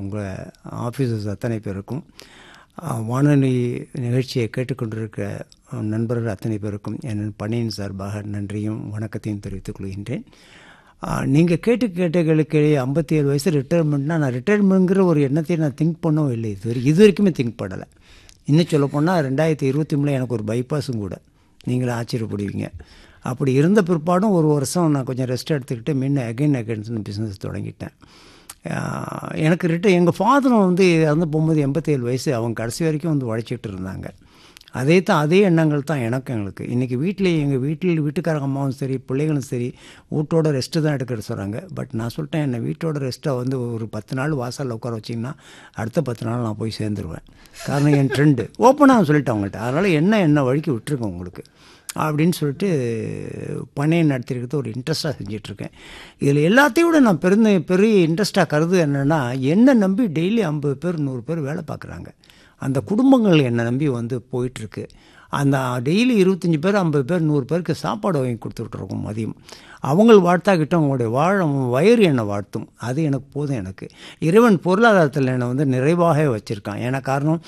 உங்கள் ஆஃபீஸர்ஸ் அத்தனை பேருக்கும், வானொலி நிகழ்ச்சியை கேட்டுக்கொண்டிருக்க நண்பர்கள் அத்தனை பேருக்கும் என் பணியின் சார்பாக நன்றியும் வணக்கத்தையும் தெரிவித்துக் கொள்கின்றேன். நீங்கள் கேட்டகளுக்கு 57 வயசு ரிட்டையர்மெண்ட்னா, நான் ரிட்டையர்மெண்ட்ங்கிற ஒரு எண்ணத்தை நான் திங்க் பண்ணவும் இல்லை. இது வரைக்குமே திங்க் பண்ணலை. இன்னும் சொல்லப்போனால் 2023 எனக்கு ஒரு பைபாஸும் கூட. நீங்களும் ஆச்சரியப்படுவீங்க. அப்படி இருந்த பிற்பாடும் ஒரு வருஷம் நான் கொஞ்சம் ரெஸ்ட் எடுத்துக்கிட்டு அகைன் பிஸ்னஸ் தொடங்கிட்டேன். எனக்கு எங்கள் ஃபாதரும் வந்து இறந்து போகும்போது 87 வயசு. அவங்க கடைசி வரைக்கும் வந்து உழைச்சிட்டு இருந்தாங்க. அதே எண்ணங்கள் தான் எங்களுக்கு. இன்றைக்கி எங்கள் வீட்டுக்காரங்க அம்மாவும் சரி, பிள்ளைகளும் சரி, வீட்டோட ரெஸ்ட்டு தான் எடுக்கிற சொல்கிறாங்க. பட் நான் சொல்லிட்டேன், என்னை வீட்டோட ரெஸ்ட்டை வந்து ஒரு 10 நாள் வாசலில் உட்கார வச்சிங்கன்னா அடுத்த 10 நாள் நான் போய் சேர்ந்துருவேன். காரணம் என் ட்ரெண்டு ஓப்பனாக சொல்லிட்டேன் அவங்கள்ட்ட. அதனால் என்ன வழிக்கு விட்டுருக்கேன் உங்களுக்கு அப்படின்னு சொல்லிட்டு பண்ணையை நடத்திருக்கிறது ஒரு இன்ட்ரெஸ்ட்டாக செஞ்சிட்ருக்கேன். இதில் எல்லாத்தையும் விட நான் பெரிய இன்ட்ரெஸ்ட்டாக கருது என்னென்னா, என்னை நம்பி டெய்லி 50 பேர் 100 பேர் வேலை பார்க்குறாங்க. அந்த குடும்பங்கள் என்னை நம்பி வந்து போயிட்டுருக்கு. அந்த டெய்லி 25 பேர் 50 பேர் 100 பேருக்கு சாப்பாடு வாங்கி கொடுத்துட்ருக்கோம் மதியம். அவங்கள் வாழ்த்தாக்கிட்ட அவங்களுடைய வயிறு என்னை வாழ்த்தும். அது எனக்கு போதும். எனக்கு இறைவன் பொருளாதாரத்தில் என்னை வந்து நிறைவாக வச்சுருக்கான். ஏன்னா காரணம்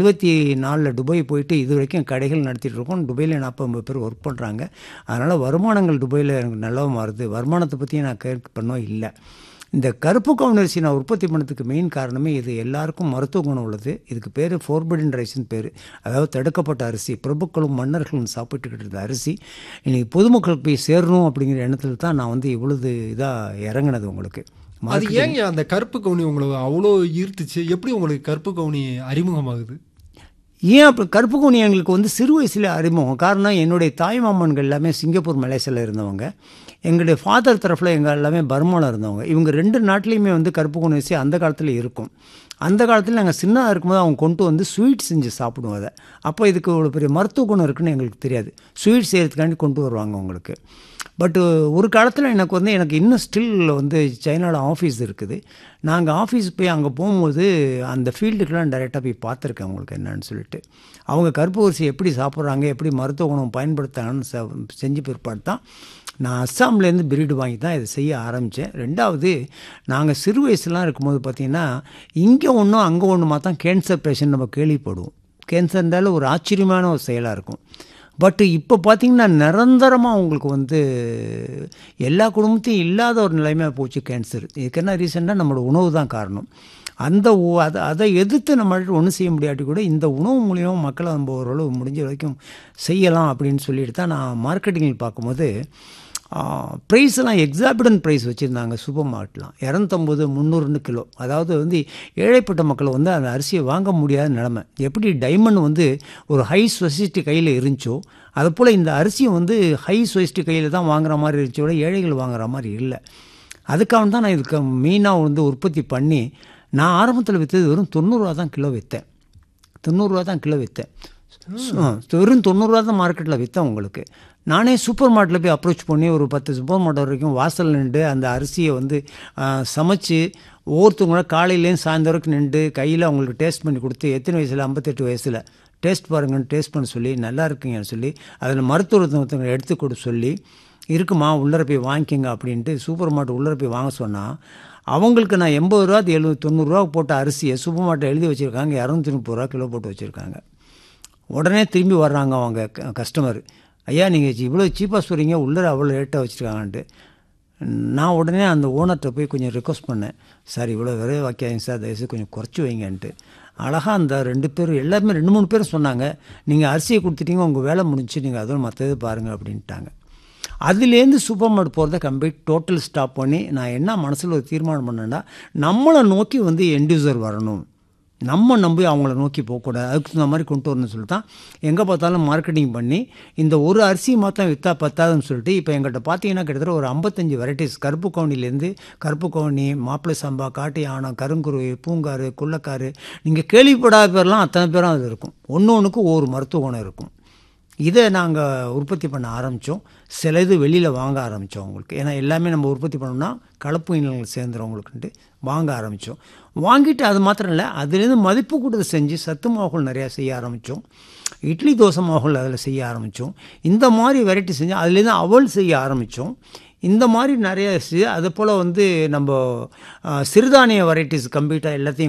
74 துபாய் போயிட்டு இது வரைக்கும் கடைகள் நடத்திட்டுருக்கோம். துபாயில் 40-50 பேர் ஒர்க் பண்ணுறாங்க. அதனால் வருமானங்கள் துபாயில் எனக்கு நல்லா மாறுது. வருமானத்தை பற்றி நான் கேட்க பண்ணோம் இல்லை. இந்த கருப்பு கவுனரிசி நான் உற்பத்தி பண்ணதுக்கு மெயின் காரணமே இது. எல்லாருக்கும் மருத்துவ குணம் உள்ளது. இதுக்கு பேர் ஃபோர்பிடன் ரைஸ்ன்னு பேர். அதாவது தடுக்கப்பட்ட அரிசி. பிரபுக்களும் மன்னர்களும் சாப்பிட்டுக்கிட்டு இருந்த அரிசி இன்றைக்கி பொதுமக்களுக்கு போய் சேரணும் அப்படிங்கிற எண்ணத்தில் தான் நான் வந்து இவ்வளவு இதாக இறங்கினது. உங்களுக்கு அது ஏங்க அந்த கருப்பு கவுனி உங்களுக்கு அவ்வளோ ஈர்த்துச்சு? எப்படி உங்களுக்கு கருப்பு கவுனி அறிமுகமாகுது? ஏன் அப்படி கருப்பு கவுனி எங்களுக்கு வந்து சிறு வயசுல அறிமுகம். காரணம், என்னுடைய தாய் மாமன்கள் எல்லாமே சிங்கப்பூர் மலேசியாவில் இருந்தவங்க. எங்களுடைய ஃபாதர் தரப்பில் எங்கள் எல்லாமே பர்மாவில் இருந்தவங்க. இவங்க 2 நாட்டிலையுமே வந்து கருப்பு கவுனி அந்த காலத்தில் இருக்கும். அந்த காலத்தில் நாங்கள் சின்னதாக இருக்கும்போது அவங்க கொண்டு வந்து ஸ்வீட் செஞ்சு சாப்பிடுவோம். அதை அப்போ இதுக்கு இவ்வளோ பெரிய மருத்துவ குணம் இருக்குதுன்னு எங்களுக்கு தெரியாது. ஸ்வீட் செய்கிறதுக்காண்டி கொண்டு வருவாங்க உங்களுக்கு. பட்டு ஒரு காலத்தில் எனக்கு இன்னும் ஸ்டில் வந்து சைனாவில் ஆஃபீஸ் இருக்குது. நாங்கள் ஆஃபீஸ் போய் அங்கே போகும்போது அந்த ஃபீல்டுக்கெலாம் டைரெக்டாக போய் பார்த்துருக்கேன் அவங்களுக்கு என்னன்னு சொல்லிட்டு. அவங்க கருப்பு அரிசி எப்படி சாப்பிட்றாங்க, எப்படி மருத்துவ குணம் பயன்படுத்தாங்கன்னு செஞ்சு பிற்பாடு தான் நான் அஸ்ஸாம்லேருந்து பிரீடு வாங்கி தான் இதை செய்ய ஆரம்பித்தேன். 2வது, நாங்கள் சிறு வயசுலாம் இருக்கும்போது பார்த்திங்கன்னா இங்கே ஒன்றும் அங்கே ஒன்றுமா தான் கேன்சர் பேஷண்ட் நம்ம கேள்விப்படுவோம். கேன்சர்ன்றாலும் ஒரு ஆச்சரியமான ஒரு செயலாக இருக்கும். பட்டு இப்போ பார்த்திங்கன்னா நிரந்தரமாக உங்களுக்கு வந்து எல்லா குடும்பத்தையும் இல்லாத ஒரு நிலைமையாக போச்சு கேன்சர். இதுக்கு என்ன ரீசன்னா நம்மளோட உணவு தான் காரணம். அதை எதிர்த்து நம்மள்ட்ட ஒன்றும் செய்ய முடியாட்டி கூட இந்த உணவு மூலியமாக மக்களை நம்ம ஓரளவு முடிஞ்ச வரைக்கும் செய்யலாம் அப்படின்னு சொல்லிட்டு தான் நான் மார்க்கெட்டிங்கில் பார்க்கும்போது ப்ரைஸ்லாம் எக்ஸாபிடன் ப்ரைஸ் வச்சுருந்தாங்க. Super மார்க்கெட்லாம் 250, 300 kilo. அதாவது வந்து ஏழைப்பட்ட மக்களை வந்து அந்த அரிசியை வாங்க முடியாத நிலமை. எப்படி டைமண்ட் வந்து ஒரு ஹை சொசைட்டி கையில் இருந்துச்சோ, அதுபோல் இந்த அரிசியை வந்து ஹை சொசைட்டி கையில் தான் வாங்குற மாதிரி இருந்துச்சோ, ஏழைகள் வாங்குற மாதிரி இல்லை. அதுக்காக தான் நான் இதுக்கு மெயினாக வந்து உற்பத்தி பண்ணி நான் ஆரம்பத்தில் விற்றது வெறும் 90 ரூபா தான் கிலோ விற்றேன். 90 ரூபா தான் கிலோ விற்றேன். வெறும் 90 ரூபா தான் மார்க்கெட்டில் விற்றேன். உங்களுக்கு நானே சூப்பர் மார்க்கெட்டில் போய் அப்ரோச் பண்ணி ஒரு 10 சூப்பர் மார்க்கெட் வரைக்கும் வாசல் நின்று அந்த அரிசியை வந்து சமைச்சு ஒவ்வொருத்தவங்கள காலையிலேயும் சாயந்தரம் வரைக்கும் நின்று கையில் அவங்களுக்கு டேஸ்ட் பண்ணி கொடுத்து, எத்தனை வயசில் 58 வயசில் டேஸ்ட் பாருங்கன்னு டேஸ்ட் பண்ண சொல்லி, நல்லா இருக்குங்கன்னு சொல்லி, அதில் மருத்துவத்தை எடுத்து கொடு சொல்லி, இருக்குமா உள்ளர போய் வாங்கிக்கோங்க அப்படின்ட்டு சூப்பர் மார்க்கெட் உள்ளர போய் வாங்க சொன்னால் அவங்களுக்கு நான் 80 ரூபா 70, 90 ரூபா போட்ட அரிசியை சூப்பர் மார்க்கெட் எழுதி வச்சுருக்காங்க 230 ரூபா கிலோ போட்டு வச்சுருக்காங்க. உடனே திரும்பி வர்றாங்க அவங்க கஸ்டமர், ஐயா நீங்கள் இவ்வளோ சீப்பாக சொல்கிறீங்க, உள்ளர அவ்வளோ ரேட்டாக வச்சுருக்காங்கன்ட்டு. நான் உடனே அந்த ஓனர்கிட்ட போய் கொஞ்சம் ரிக்வஸ்ட் பண்ணேன், சார் இவ்வளோ விலை வைக்காதீங்க சார், தயவுசெய்து கொஞ்சம் குறைச்சி வைங்கன்ட்டு. அழகாக அந்த 2 பேரும் எல்லாருமே 2-3 பேரும் சொன்னாங்க, நீங்கள் அரிசியை கொடுத்துட்டீங்க, உங்கள் வேலை முடிஞ்சு, நீங்கள் அதோட மற்றது பாருங்கள் அப்படின்ட்டாங்க. அதுலேருந்து சூப்பர் மார்க்கெட் போகிறத கம்ப்ளீட் டோட்டல் ஸ்டாப் பண்ணி நான் என்ன மனசில் ஒரு தீர்மானம் பண்ணேன்னா, நம்மளை நோக்கி வந்து எண்ட்யூசர் வரணும், நம்ம நம்பி அவங்கள நோக்கி போகக்கூடாது, அதுக்கு இந்த மாதிரி கொண்டு வரணும்னு சொல்லிட்டு தான் எங்கே பார்த்தாலும் மார்க்கெட்டிங் பண்ணி இந்த ஒரு அரிசி மாத்திரம் விற்றா பத்தாதுன்னு சொல்லிட்டு இப்போ எங்கள்கிட்ட பார்த்தீங்கன்னா கிட்டத்தட்ட ஒரு 55 வெரைட்டிஸ், கருப்பு கவுனிலேருந்து கருப்பு கவுனி, மாப்பிள்ளை சம்பா, காட்டு யானம், கருங்குருவி, பூங்காறு, குள்ளக்காரு, நீங்கள் கேள்விப்படாத பேர்லாம் அத்தனை பேரும் அது இருக்கும். ஒன்றுக்கும் ஒவ்வொரு மருத்துவ குணம் இருக்கும். இதை நாங்கள் உற்பத்தி பண்ண ஆரம்பித்தோம். சில இது வெளியில் வாங்க ஆரம்பித்தோம் அவங்களுக்கு. ஏன்னா எல்லாமே நம்ம உற்பத்தி பண்ணோம்னா கலப்பு இனங்கள் சேர்ந்துறவங்களுக்குன்ட்டு வாங்க ஆரம்பித்தோம். வாங்கிட்டு அது மாத்திரம் இல்லை, அதுலேருந்து மதிப்பு கூட்டத்தை செஞ்சு சத்து மாவுகள் நிறையா செய்ய ஆரம்பித்தோம். இட்லி தோசை மாவுகள் அதில் செய்ய ஆரம்பித்தோம். இந்த மாதிரி வெரைட்டி செஞ்சு அதுலேருந்து அவல் செய்ய ஆரம்பித்தோம். இந்த மாதிரி நிறைய அது போல் வந்து நம்ம சிறுதானிய வெரைட்டிஸ் கம்ப்ளீட்டாக எல்லாத்தையும்